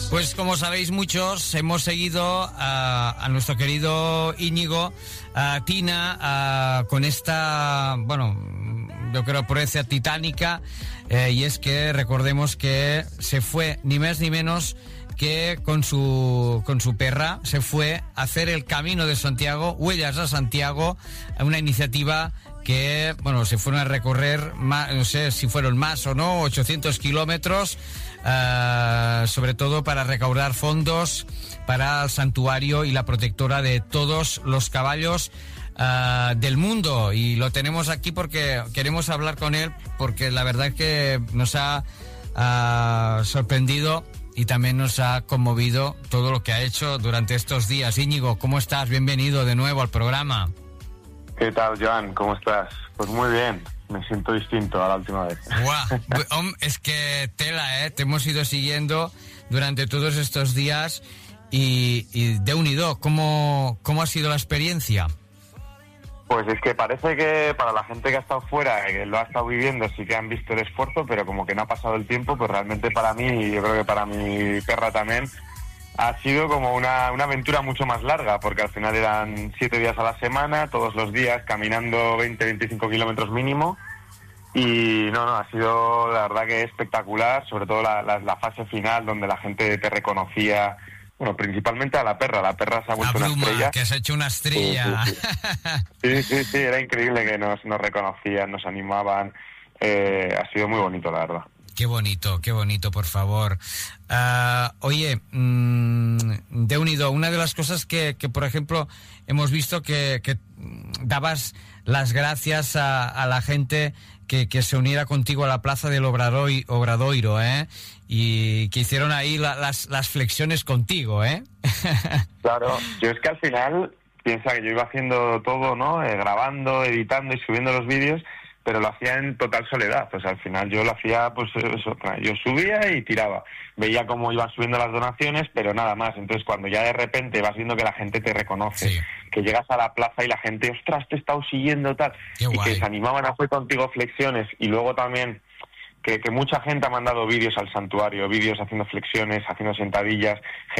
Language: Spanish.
Pues como sabéis muchos, hemos seguido a nuestro querido Íñigo, a Tina, con esta, bueno, yo creo proeza titánica, y es que recordemos que se fue ni más ni menos que con su perra, se fue a hacer el Camino de Santiago, Huellas a Santiago, una iniciativa que, bueno, se fueron a recorrer, no sé si fueron más o no, 800 kilómetros, sobre todo para recaudar fondos para el santuario y la protectora de todos los caballos del mundo. Y lo tenemos aquí porque queremos hablar con él, porque la verdad es que nos ha sorprendido y también nos ha conmovido todo lo que ha hecho durante estos días. Íñigo, ¿cómo estás? Bienvenido de nuevo al programa. ¿Qué tal, Joan? ¿Cómo estás? Pues muy bien. Me siento distinto a la última vez. ¡Guau! Es que tela, ¿eh? Te hemos ido siguiendo durante todos estos días y Déu-n'hi-do, ¿cómo ha sido la experiencia? Pues es que parece que para la gente que ha estado fuera, que lo ha estado viviendo, sí que han visto el esfuerzo, pero como que no ha pasado el tiempo, pues realmente para mí, y yo creo que para mi perra también, ha sido como una aventura mucho más larga, porque al final eran 7 días a la semana, todos los días, caminando 20-25 kilómetros mínimo. Y no, ha sido la verdad que espectacular, sobre todo la fase final donde la gente te reconocía, bueno, principalmente a la perra se ha vuelto una estrella. Que se ha hecho una estrella. Sí, era increíble que nos reconocían, nos animaban, ha sido muy bonito, la verdad. Qué bonito, por favor. Oye, Déu-n'hi-do, una de las cosas que por ejemplo, hemos visto que dabas las gracias a la gente que se uniera contigo a la plaza del Obradoiro, y que hicieron ahí las flexiones contigo, ¿eh? Claro, yo es que al final, piensa que yo iba haciendo todo, ¿no? Grabando, editando y subiendo los vídeos, pero lo hacía en total soledad. Pues al final yo lo hacía, pues eso, yo subía y tiraba. Veía cómo iban subiendo las donaciones, pero nada más. Entonces cuando ya de repente vas viendo que la gente te reconoce, sí, que llegas a la plaza y la gente, ostras, te he estado siguiendo, tal, qué y guay, que se animaban a hacer contigo flexiones, y luego también que mucha gente ha mandado vídeos al santuario, vídeos haciendo flexiones, haciendo sentadillas,